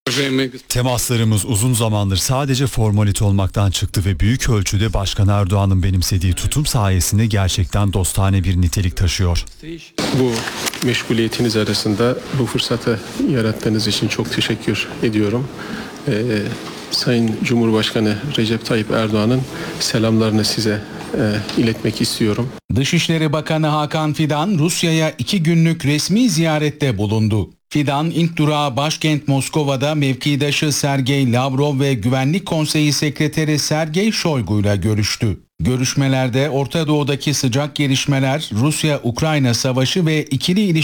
Temaslarımız uzun zamandır sadece formalite olmaktan çıktı ve büyük ölçüde Başkan Erdoğan'ın benimsediği tutum sayesinde gerçekten dostane bir nitelik taşıyor. Bu meşguliyetiniz arasında bu fırsatı yarattığınız için çok teşekkür ediyorum. Sayın Cumhurbaşkanı Recep Tayyip Erdoğan'ın selamlarını size iletmek istiyorum. Dışişleri Bakanı Hakan Fidan Rusya'ya 2 günlük resmi ziyarette bulundu. Fidan ilk durağı başkent Moskova'da mevkidaşı Sergey Lavrov ve Güvenlik Konseyi Sekreteri Sergey Shoigu ile görüştü. Görüşmelerde Orta Doğu'daki sıcak gelişmeler, Rusya-Ukrayna savaşı ve ikili